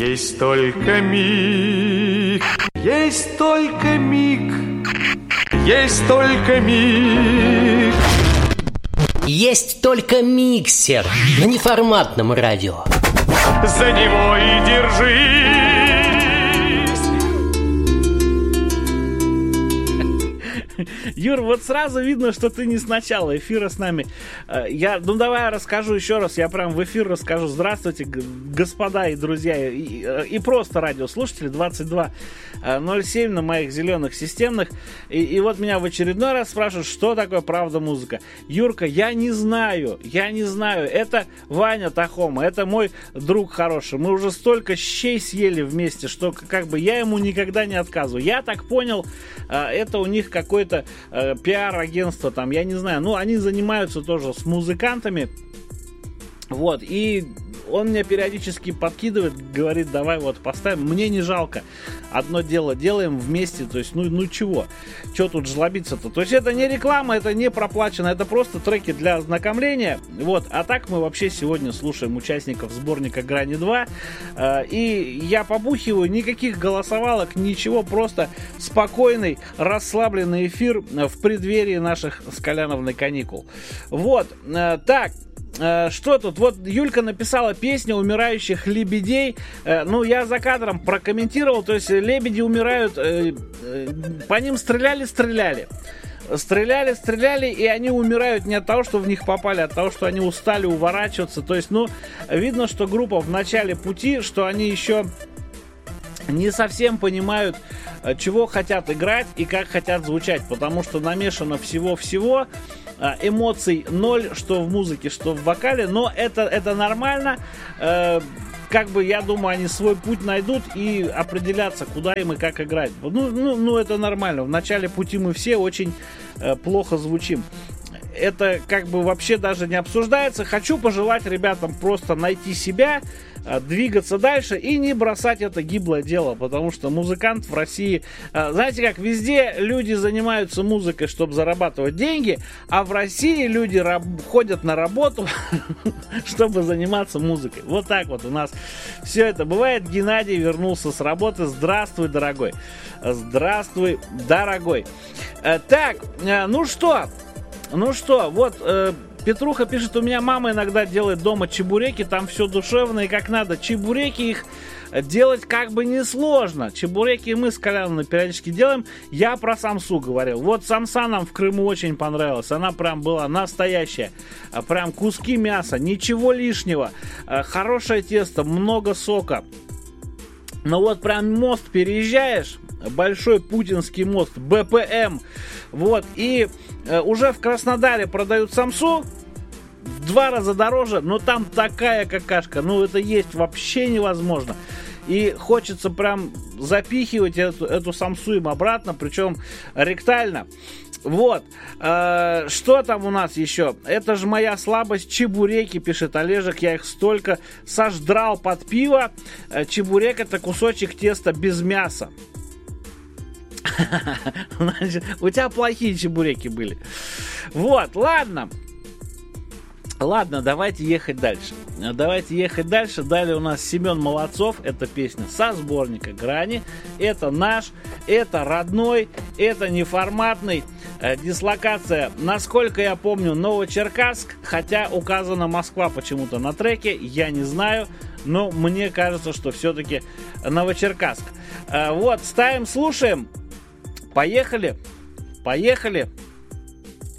Есть только миг, есть только миг, есть только миг. Есть только миксер на неформатном радио. За него и держись. Юр, вот сразу видно, что ты не с начала эфира с нами. Давай я расскажу еще раз. Я прям в эфир расскажу. Здравствуйте, господа и друзья, и просто радиослушатели. 22:07 на моих зеленых системных. И вот меня в очередной раз спрашивают, что такое правда музыка. Юрка, я не знаю. Это Ваня Тахома, это мой друг хороший. Мы уже столько щей съели вместе, что как бы я ему никогда не отказываю. Я так понял, это у них какой-то пиар-агентство там, я не знаю. Ну, они занимаются тоже с музыкантами. Вот, и он мне периодически подкидывает, говорит, давай вот поставим. Мне не жалко. Одно дело делаем вместе. То есть, ну чего? Что тут жлобиться-то? То есть, это не реклама, это не проплачено. Это просто треки для ознакомления. Вот, а так мы вообще сегодня слушаем участников сборника «Грани 2». И я побухиваю, никаких голосовалок, ничего. Просто спокойный, расслабленный эфир в преддверии наших с Коляновной каникул. Вот, так. Что тут? Вот Юлька написала песню умирающих лебедей. Ну, я за кадром прокомментировал. То есть лебеди умирают. По ним стреляли. Стреляли, и они умирают не от того, что в них попали, а от того, что они устали уворачиваться. То есть, ну, видно, что группа в начале пути, что они еще не совсем понимают, чего хотят играть и как хотят звучать, потому что намешано всего-всего. Эмоций ноль, что в музыке, что в вокале, но это нормально. Как бы, я думаю, они свой путь найдут и определятся, куда им и как играть. Ну, это нормально. В начале пути мы все очень плохо звучим. Это как бы вообще даже не обсуждается. Хочу пожелать ребятам просто найти себя, двигаться дальше и не бросать это гиблое дело, потому что музыкант в России, знаете как, везде люди занимаются музыкой, чтобы зарабатывать деньги, а в России люди ходят на работу, чтобы заниматься музыкой. Вот так вот у нас все это бывает. Геннадий вернулся с работы. Здравствуй, дорогой. Здравствуй, дорогой. Так, ну что, вот Петруха пишет, у меня мама иногда делает дома чебуреки, там все душевно и как надо. Чебуреки их делать как бы несложно. Чебуреки мы с Коляновной периодически делаем. Я про самсу говорил. Вот самса нам в Крыму очень понравилась. Она прям была настоящая. Прям куски мяса, ничего лишнего. Хорошее тесто, много сока. Но вот прям мост переезжаешь, большой путинский мост, БПМ, вот, и уже в Краснодаре продают самсу в 2 раза дороже, но там такая какашка, ну это есть вообще невозможно. И хочется прям запихивать эту самсу им обратно, причем ректально. Вот, что там у нас еще? Это же моя слабость, чебуреки, пишет Олежек, я их столько сождрал под пиво. Чебурек — это кусочек теста без мяса. Значит, у тебя плохие чебуреки были. Вот, ладно, давайте ехать дальше. Далее у нас Семен Молодцов. Это песня со сборника «Грани». Это наш, это родной, это неформатный. Дислокация, насколько я помню, Новочеркасск. Хотя указана Москва почему-то на треке. Я не знаю, но мне кажется, что все-таки Новочеркасск. Вот, ставим, слушаем. Поехали.